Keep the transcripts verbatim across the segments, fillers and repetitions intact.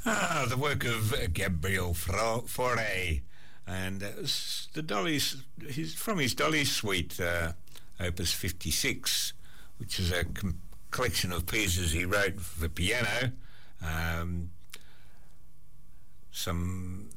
Ah, the work of uh, Gabriel Fauré, and uh, the Dolly's, his, from his Dolly Suite, uh, Opus fifty-six, which is a com- collection of pieces he wrote for piano, um, some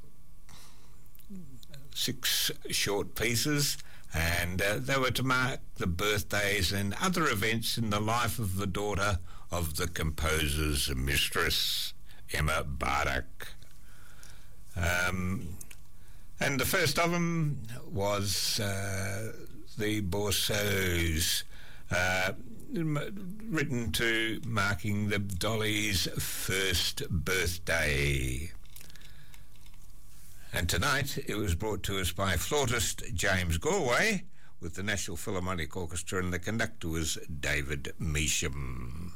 six short pieces, and uh, they were to mark the birthdays and other events in the life of the daughter of the composer's mistress, Emma Bardock. Um, and the first of them was uh, the Bourseaus, uh, written to marking the Dolly's first birthday. And tonight it was brought to us by flautist James Galway, with the National Philharmonic Orchestra, and the conductor was David Measham.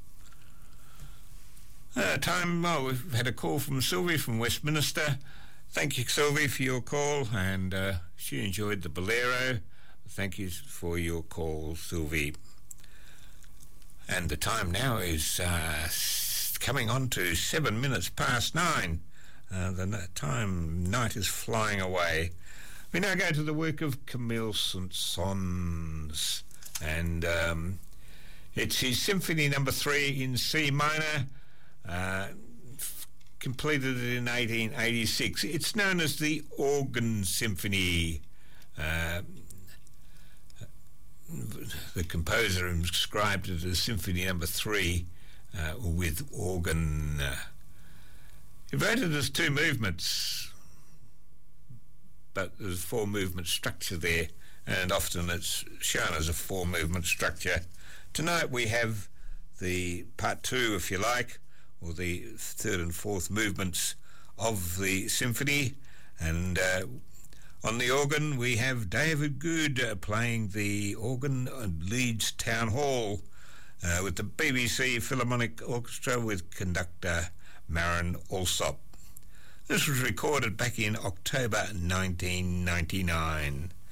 Uh, time, well, we've had a call from Sylvie from Westminster. Thank you, Sylvie, for your call, and uh, she enjoyed the Bolero. Thank you for your call, Sylvie. And the time now is uh, coming on to seven minutes past nine. Uh, the time night is flying away. We now go to the work of Camille Saint-Saëns, and um, it's his Symphony Number Three in C minor, uh, f- completed in eighteen eighty-six. It's known as the Organ Symphony. Uh, the composer inscribed it as Symphony Number Three uh, with organ. Uh, He wrote it as two movements, but there's four movement structure there, and often it's shown as a four movement structure. Tonight we have the part two, if you like, or the third and fourth movements of the symphony, and uh, on the organ we have David Good uh, playing the organ at Leeds Town Hall uh, with the B B C Philharmonic Orchestra with conductor Marin Alsop. This was recorded back in October nineteen ninety-nine.